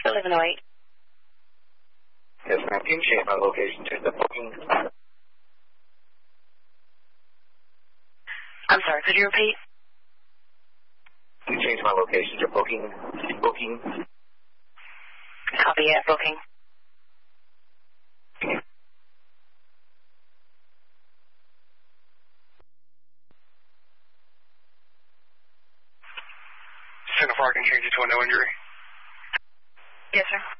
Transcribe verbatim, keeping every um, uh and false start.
eleven oh eight. Yes, ma'am. Can you change my location to the booking? I'm sorry, could you repeat? Can you change my location to booking? Booking? Copy at booking. Center Park can change it to a no injury. Yes, sir.